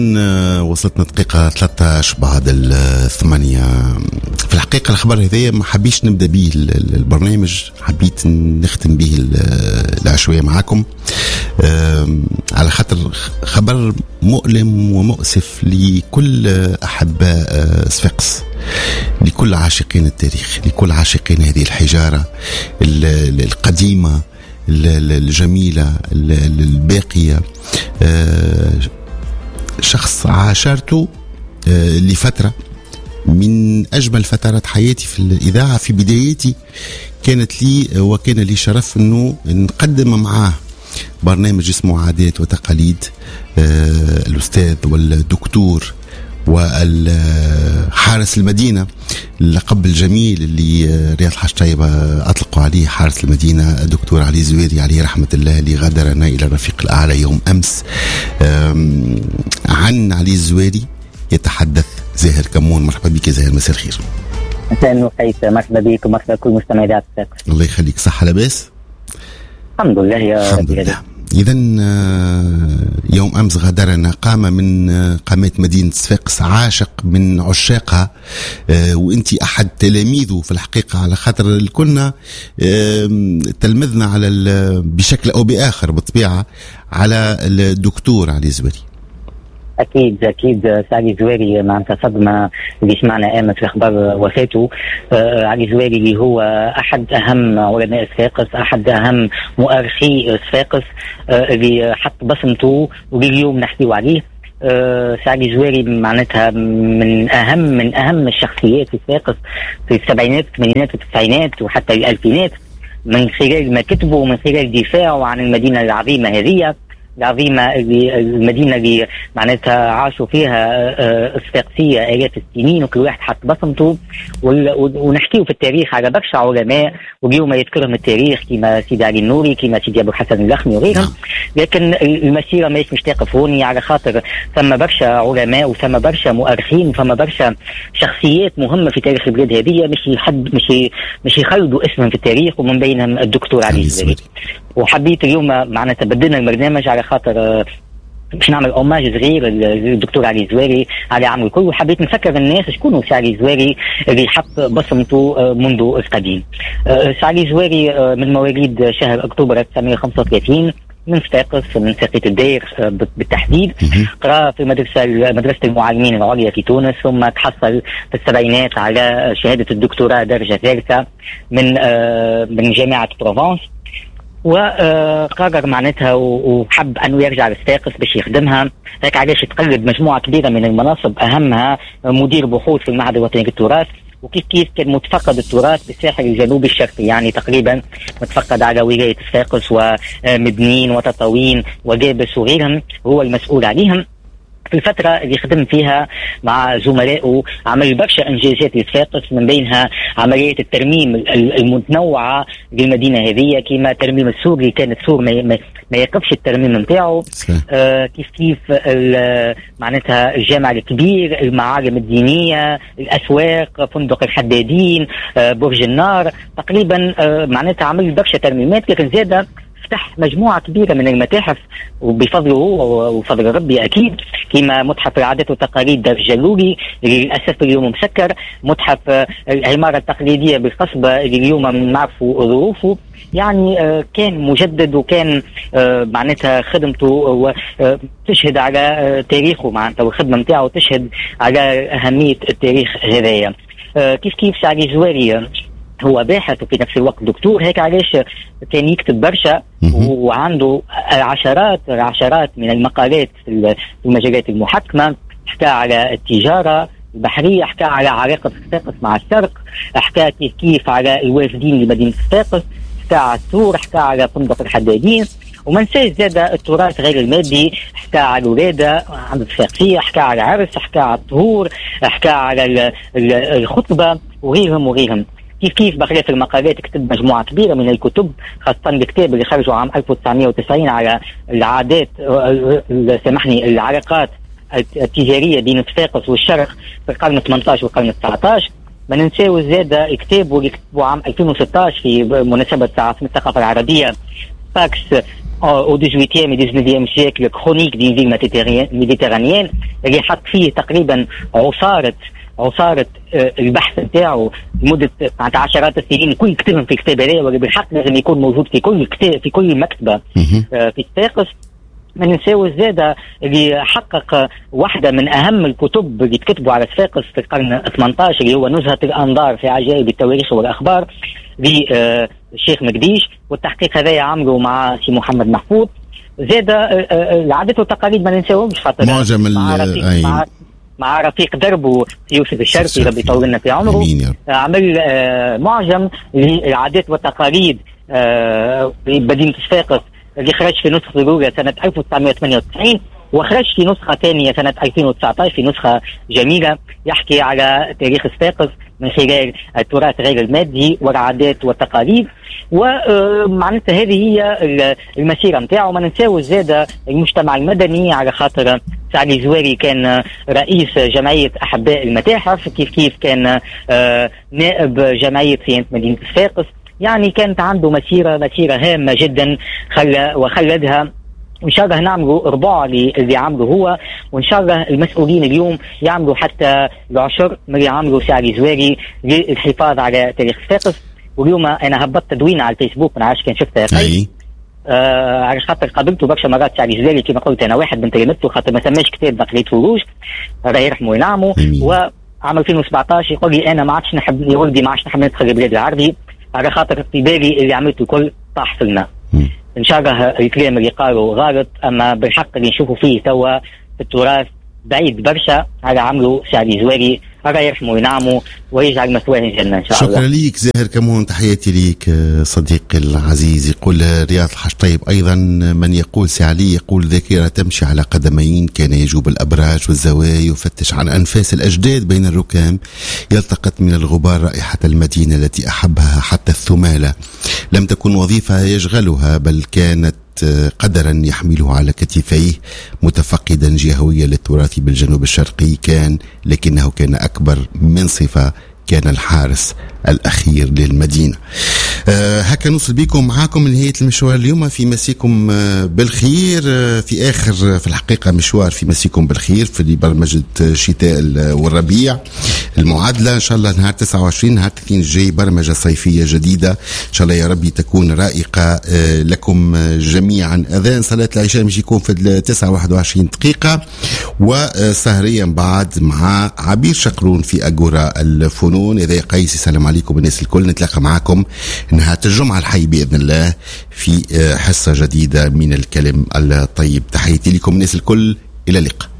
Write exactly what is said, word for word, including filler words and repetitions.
وصلتنا دقيقة ثلاثة عشر بعد الثمانية. في الحقيقة الخبر هذا ما حبيش نبدأ به البرنامج، حبيت نختم به العشوائية معاكم على خاطر خبر مؤلم ومؤسف لكل أحباء صفاقس، لكل عاشقين التاريخ، لكل عاشقين هذه الحجارة القديمة الجميلة الباقية. شخص عاشرته لفترة من أجمل فترات حياتي في الإذاعة. في بدايتي كانت لي وكان لي شرف أنه نقدم معاه برنامج اسمه عادات وتقاليد. الأستاذ والدكتور والحارس المدينة، اللقب الجميل اللي رياض حاج طيبة أطلقوا عليه حارس المدينة، الدكتور علي الزويري عليه رحمة الله، اللي غادرنا إلى الرفيق الأعلى يوم أمس. عن علي الزويري يتحدث زاهر كمون. مرحبا بك زاهر، مساء الخير. مساء النور قيس، مرحبا بك ومرحبا بكل مستمعي إذاعة صفاقس. الله يخليك، صحة لاباس؟ الحمد لله يا الحمد لله. إذن يوم أمس غادرنا قامة من قامات مدينة صفاقس، عاشق من عشاقها، وأنت أحد تلاميذه في الحقيقة، على خاطر كنا تلمذنا على بشكل أو بآخر بالطبيعة على الدكتور علي الزويري. أكيد أكيد سعلي الزويري معناتها صدمة اللي سمعنا آمس في أخبار وفاته. آه علي الزويري اللي هو أحد أهم علماء صفاقس، أحد أهم مؤرخي صفاقس، آه اللي حط بصمته واليوم نحكيو عليه. آه سعلي الزويري معناتها من أهم من أهم الشخصيات في صفاقس في السبعينات والثمانينات والتسعينات وحتى الألفينات، من خلال ما كتبه ومن خلال دفاعه عن المدينة العظيمة هذه العظيمة، اللي المدينة اللي معناتها عاشوا فيها الصفاقسية آلاف السنين وكل واحد حط بصمته. ونحكيه في التاريخ على برشا علماء واليوم يذكرهم التاريخ كما سيدي علي النوري، كما سيدي أبو الحسن اللخمي وغيرهم. لكن المسيرة ماهيش مش تقف هوني، على خاطر ثم برشا علماء وثم برشا مؤرخين وثم برشا شخصيات مهمة في تاريخ البلاد هذه مش يحد مش مش يخلدوا اسمهم في التاريخ، ومن بينهم الدكتور علي الزويري. وحبيت اليوم معناتها بدلنا المبرنامج على خاطر باش نعمل اوماج صغير للدكتور علي الزويري على عمل الكل، وحبيت نفكر الناس شكون علي الزويري اللي حط بصمته منذ القديم. علي الزويري من مواليد شهر اكتوبر ألف وتسعمائة وخمسة وثلاثين من صفاقس، من ساقية الداير بالتحديد. قرأ في مدرسة مدرسة المعلمين العليا في تونس، ثم تحصل في السبعينات على شهادة الدكتوراه درجة ثالثة من من جامعة بروفانس، وقرر معناتها وحب أنه يرجع لصفاقس باش يخدمها. هيك علاش تقلد مجموعة كبيرة من المناصب، أهمها مدير بحوث في المعهد الوطني للتراث، وكيف كيف كان متفقد التراث بالساحل الجنوبي الشرقي، يعني تقريبا متفقد على ولاية صفاقس ومدنين وتطاوين وجابس وغيرهم، هو المسؤول عليهم. في الفترة اللي خدم فيها مع زملائه عمل برشا إنجازات لصفاقس، من بينها عملية الترميم المتنوعة للمدينة هذه، كما ترميم السور اللي كان السور ما, ما يقفش الترميم نتاعو. آه كيف كيف معناتها الجامع الكبير، المعالم الدينية، الأسواق، فندق الحدادين، آه برج النار، تقريبا آه معناتها عمل برشا ترميمات. لكن زادة فتح مجموعة كبيرة من المتاحف، وبفضله وفضل ربي أكيد، كما متحف العادات والتقاليد دار الجلولي اللي للأسف اليوم مسكر، متحف العمارة التقليدية بالقصبة اللي اليوم نعرفوا ظروفه. يعني كان مجدد، وكان معناتها خدمته تشهد على تاريخه معناتها، والخدمة متاعه تشهد على أهمية التاريخ هذايا. كيف كيف سعلي الزويري هو باحث وفي نفس الوقت دكتور، هيك علاش كان يكتب برشا وعنده عشرات عشرات من المقالات في المجالات المحكمة. حكى على التجارة البحرية، حكى على علاقة صفاقس مع الشرق، حكى كيف كيف على الوافدين لمدينة صفاقس، حكى على السور، حكى على فندق الحدادين، وما نساش زاد التراث غير المادي. حكى على الولادة عند الصفاقسية، حكى على العرس، حكى على الطهور، حكى على الخطبة وغيرهم وغيرهم. كيف كيف بخلاف المقالات كتب مجموعة كبيرة من الكتب، خاصة الكتاب اللي خرجوا عام ألف وتسعمائة وتسعين على العادات سامحني العلاقات التجارية بين صفاقس والشرق في القرن الثامن عشر والقرن التسعة عشر. ما ننساو زاد كتابه اللي كتبوا عام ألفين وستة عشر في مناسبة عاصمة الثقافة العربية Pax au dix-huitième et dix-neuvième siècle chronique d'une ville méditerranéenne اللي حط فيه تقريبا عصارة عصارة البحث نتاعو لمدة عشرات السنين. كل كتاب في كتاب هذا واللي بالحق لازم يكون موجود في كل كتاب في كل مكتبة في صفاقس. ما ننساوش زادة اللي حقق واحدة من أهم الكتب اللي تكتبوا على صفاقس في القرن ثمانية عشر اللي هو نزهة الأنظار في عجائب التواريخ والأخبار للشيخ مقديش، والتحقيق هذا عمله مع سي محمد محفوظ. زادة العادات والتقاليد ما ننساوهمش خاطر معجم مع رفيق, مع, مع رفيق دربه يوسف الشرقي ربي يطول لنا في عمره عمل معجم للعادات والتقاليد بمدينة صفاقس اللي خرج في نسخة الأولى سنة ألف وتسعمائة وثمانية وتسعين وخرج في نسخة ثانية سنة ألفين وتسعة عشر في نسخة جميلة يحكي على تاريخ صفاقس من خلال التراث غير المادي والعادات والتقاليد. ومعناتها هذه هي المسيرة متاعه. ما ننساوش زادة المجتمع المدني على خاطر سعد زواري كان رئيس جمعية أحباء المتاحف، كيف كيف كان نائب جمعية صيانة مدينة صفاقس. يعني كانت عنده مسيرة مسيرة هامة جدا خل وخلدها. وإن شاء الله نعملوا ربع اللي عمله هو، وإن شاء الله المسؤولين اليوم يعملوا حتى العشر من اللي عملوا سعد زواري للحفاظ على تاريخ صفاقس. واليوم أنا هبطت تدوينة على الفيسبوك من عارف كان شفتها أي آه على خاطر قابلته برشا مرات سعد زواري كما قلت أنا واحد من تلامذته خاطر ما سماش كتاب بقريت فروج الله يرحمه وينعمه. وعام ألفين وسبعة عشر يقول لي أنا ما عادش نحب يا ولدي ما عادش نحب ندخل البلاد العربي على خاطر في بالي اللي عملته كل طاح في الماء. إن شاء الله الكلام اللي قالوا غلط، أما بالحق اللي نشوفوا فيه توا في التراث بعيد برشا على عمله سعد زواري الله يرحمه وينعمه ويجعل مثواه الجنة إن شاء الله. شكرا ليك زاهر كمون، تحياتي ليك صديقي العزيز. يقول رياض الحاج طيب أيضا من يقول سعلي يقول ذاكرة تمشي على قدمين، كان يجوب الأبراج والزوايا يفتش عن أنفاس الأجداد بين الركام، يلتقط من الغبار رائحة المدينة التي أحبها حتى الثمالة، لم تكن وظيفة يشغلها بل كانت قدرا يحمله على كتفيه، متفقدا جهوية للتراث بالجنوب الشرقي كان، لكنه كان أكبر من صفة، كان الحارس الأخير للمدينة. أه هكا نوصل بكم معاكم لنهاية المشوار اليوم في مسيكم بالخير. في آخر في الحقيقة مشوار في مسيكم بالخير في برمجة الشتاء والربيع المعادلة إن شاء الله نهار تسعة وعشرين نهار الاثنين الجاي برمجة صيفية جديدة إن شاء الله يا ربي تكون رائقة لكم جميعا. أذان صلاة العشاء مش يكون في التسعة واحد وعشرين دقيقة، وسهريا بعد مع عبير شقرون في أجورا الفنون. إذا قيس السلام عليكم الناس الكل، نتلاقى معكم نهار الجمعة الحي بإذن الله في حصة جديدة من الكلام الطيب. تحياتي لكم الناس الكل، إلى اللقاء.